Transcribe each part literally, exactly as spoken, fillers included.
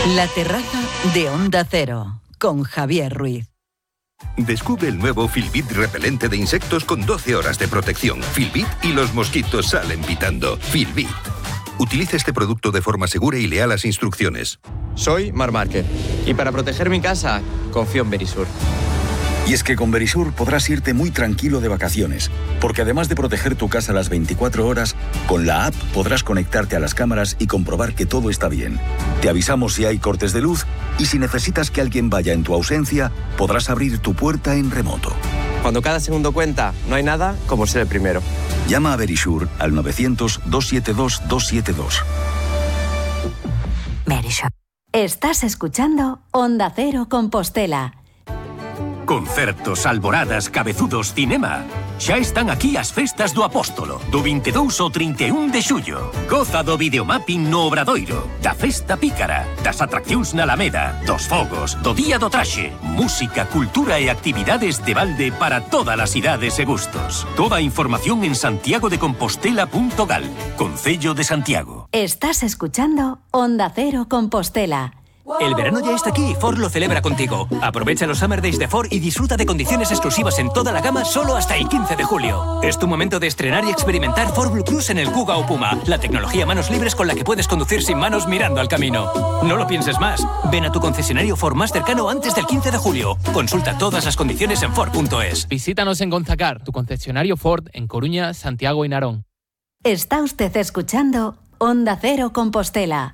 La terraza de Onda Cero, con Javier Ruiz. Descubre el nuevo Filbit repelente de insectos con doce horas de protección. Filbit y los mosquitos salen pitando. Filbit. Utiliza este producto de forma segura y lea las instrucciones. Soy Mar Márquez y para proteger mi casa confío en Verisur. Y es que con Verisur podrás irte muy tranquilo de vacaciones, porque además de proteger tu casa las veinticuatro horas, con la app podrás conectarte a las cámaras y comprobar que todo está bien. Te avisamos si hay cortes de luz y si necesitas que alguien vaya en tu ausencia, podrás abrir tu puerta en remoto. Cuando cada segundo cuenta, no hay nada como ser el primero. Llama a Verisur al novecientos, doscientos setenta y dos, doscientos setenta y dos. Verisur. Estás escuchando Onda Cero Compostela. Concertos, alboradas, cabezudos, cinema. Xa están aquí as festas do Apóstolo, do vinte e dous ao trinta e un de xullo. Goza do videomapping no Obradoiro, da festa pícara, das atraccións na Alameda, dos fogos, do día do traxe, música, cultura e actividades de balde para todas as idades e gustos. Toda a información en santiago de compostela punto gal, Concello de Santiago. Estás escuchando Onda Cero Compostela. El verano ya está aquí y Ford lo celebra contigo. Aprovecha los Summer Days de Ford y disfruta de condiciones exclusivas en toda la gama solo hasta el quince de julio. Es tu momento de estrenar y experimentar Ford Blue Cruise en el Kuga o Puma, la tecnología manos libres con la que puedes conducir sin manos mirando al camino. No lo pienses más. Ven a tu concesionario Ford más cercano antes del quince de julio. Consulta todas las condiciones en Ford punto es. Visítanos en Gonzacar, tu concesionario Ford en Coruña, Santiago y Narón. Está usted escuchando Onda Cero Compostela.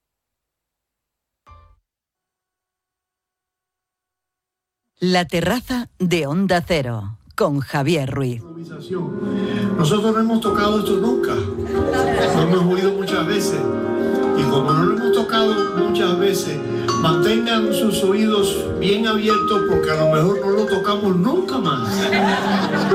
La terraza de Onda Cero, con Javier Ruiz. Nosotros no hemos tocado esto nunca. Lo hemos oído muchas veces. Y como no lo hemos tocado muchas veces, mantengan sus oídos bien abiertos porque a lo mejor no lo tocamos nunca más.